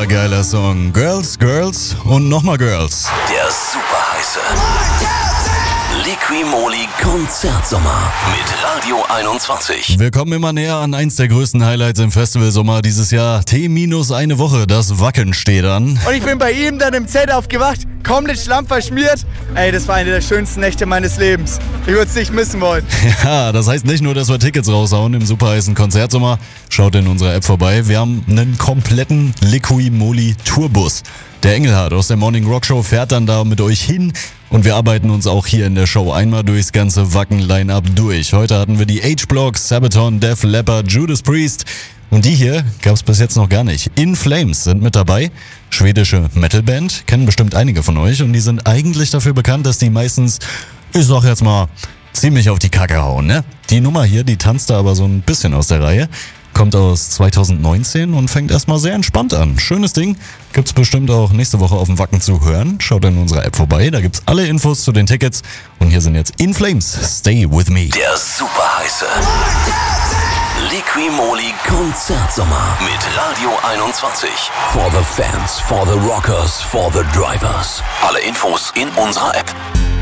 Super geiler Song. Girls, Girls und nochmal Girls. Der super heiße Liqui-Moly Konzertsommer mit Radio 21. Wir kommen immer näher an eins der größten Highlights im Festivalsommer dieses Jahr. T-1 Woche, das Wacken steht an. Und ich bin bei ihm dann im Zelt aufgewacht, komplett schlammverschmiert. Ey, das war eine der schönsten Nächte meines Lebens. Ich würde es nicht missen wollen. Ja, das heißt nicht nur, dass wir Tickets raushauen im super heißen Konzertsommer. Schaut in unserer App vorbei. Wir haben einen kompletten Liqui-Moly Tourbus. Der Engelhardt aus der Morning Rock Show fährt dann da mit euch hin. Und wir arbeiten uns auch hier in der Show einmal durchs ganze Wacken-Line-Up durch. Heute hatten wir die H-Block, Sabaton, Def Leppard, Judas Priest. Und die hier gab's bis jetzt noch gar nicht. In Flames sind mit dabei. Schwedische Metalband, kennen bestimmt einige von euch. Und die sind eigentlich dafür bekannt, dass die meistens, ich sag jetzt mal, ziemlich auf die Kacke hauen, ne? Die Nummer hier, die tanzt da aber so ein bisschen aus der Reihe. Kommt aus 2019 und fängt erstmal sehr entspannt an. Schönes Ding. Gibt's bestimmt auch nächste Woche auf dem Wacken zu hören. Schaut in unserer App vorbei. Da gibt's alle Infos zu den Tickets. Und hier sind jetzt In Flames. Stay with me. Der super heiße Liqui-Moly Konzertsommer mit Radio 21. For the fans, for the rockers, for the drivers. Alle Infos in unserer App.